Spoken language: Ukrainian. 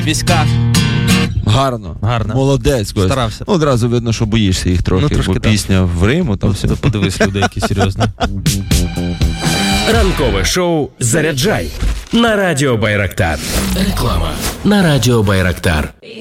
Війська. Гарно. Гарно. Молодець, Кость. Старався. Ну, одразу видно, що боїшся їх трохи, трошки бо так. пісня в Риму, там все. Подивись, люди, які серйозні. Ранкове шоу «Заряджай» на Радіо Байрактар. Реклама на Радіо Байрактар.